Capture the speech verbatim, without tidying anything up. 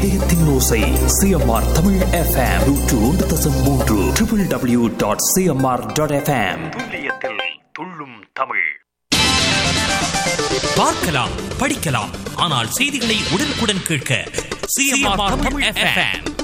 இதயத்தின் ஓசை CMR Tamil FM நூற்று ஒன்று தசம் மூன்று W W W dot CMR dot FM. துல்லியத்தில் துள்ளும் தமிழ். பார்க்கலாம், படிக்கலாம், ஆனால் செய்திகளை உடனுக்குடன் கேட்க சிஎம்ஆர் தமிழ் எஃப்எம்